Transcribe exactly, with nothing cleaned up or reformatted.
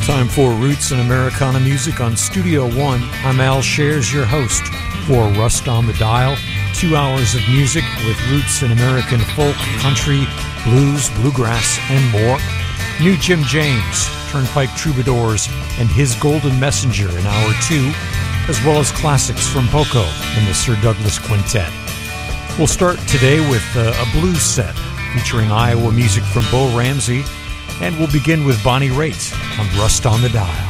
Time for Roots and Americana Music on Studio One. I'm Al Shares, your host for Rust on the Dial. Two hours of music with roots in American folk, country, blues, bluegrass, and more. New Jim James, Turnpike Troubadours, and His Golden Messenger in hour two, as well as classics from Poco and the Sir Douglas Quintet. We'll start today with uh, a blues set featuring Iowa music from Bo Ramsey, and we'll begin with Bonnie Raitt on Rust on the Dial.